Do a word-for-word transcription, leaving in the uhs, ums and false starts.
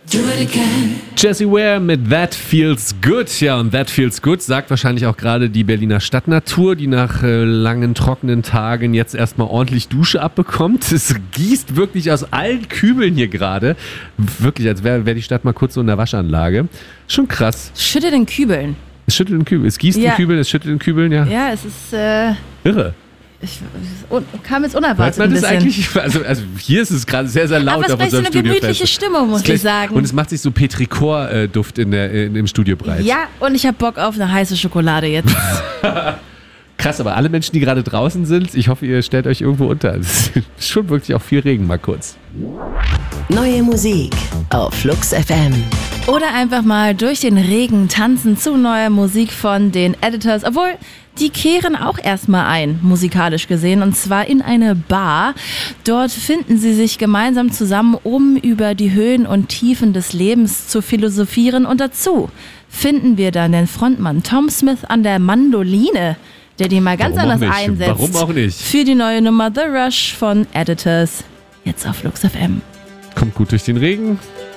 Jessie Ware mit That Feels Good. Ja, und That Feels Good sagt wahrscheinlich auch gerade die Berliner Stadtnatur, die nach äh, langen, trockenen Tagen jetzt erstmal ordentlich Dusche abbekommt. Es gießt wirklich aus allen Kübeln hier gerade. Wirklich, als wäre wär die Stadt mal kurz so in der Waschanlage. Schon krass. Schüttet in Kübeln. Es schüttelt in Kübeln. Es gießt Ja. in Kübeln, es schüttelt in Kübeln, ja. Ja, es ist... Äh, Irre. ich, un, kam jetzt unerwartet Man ein das bisschen. eigentlich, also, also hier ist es gerade sehr, sehr laut Aber es auf ist so unserem eine gemütliche Studiofest. Stimmung, muss ich sagen. Und es macht sich so Petrichor-Duft in der, in, im Studio breit. Ja, und ich habe Bock auf eine heiße Schokolade jetzt. Krass, aber alle Menschen, die gerade draußen sind, ich hoffe, ihr stellt euch irgendwo unter. Es ist schon wirklich auch viel Regen, mal kurz. Neue Musik auf Flux F M. Oder einfach mal durch den Regen tanzen zu neuer Musik von den Editors. Obwohl, die kehren auch erstmal ein, musikalisch gesehen, und zwar in eine Bar. Dort finden sie sich gemeinsam zusammen, um über die Höhen und Tiefen des Lebens zu philosophieren. Und dazu finden wir dann den Frontmann Tom Smith an der Mandoline, der die mal ganz Warum auch anders nicht? einsetzt. Warum auch nicht? Für die neue Nummer The Rush von Editors. Jetzt auf Flux F M. Kommt gut durch den Regen.